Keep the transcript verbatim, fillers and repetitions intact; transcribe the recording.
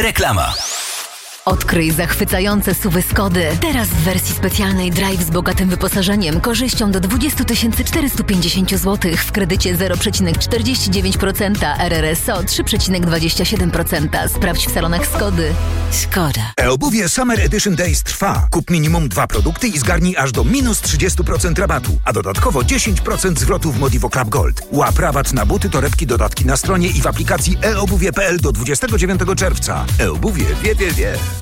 Reklama. Odkryj zachwycające suwy Skody. Teraz w wersji specjalnej Drive z bogatym wyposażeniem, korzyścią do dwadzieścia tysięcy czterysta pięćdziesiąt złotych w kredycie zero przecinek czterdzieści dziewięć procent, R R S O trzy przecinek dwadzieścia siedem procent. Sprawdź w salonach Skody. Szkoda. E-obuwie Summer Edition Days trwa. Kup minimum dwa produkty i zgarnij aż do minus trzydzieści procent rabatu, a dodatkowo dziesięć procent zwrotu w Modivo Club Gold. Łap rabat na buty, torebki, dodatki na stronie i w aplikacji e obuwie kropka p l do dwudziestego dziewiątego czerwca. E-obuwie wie, wie, wie.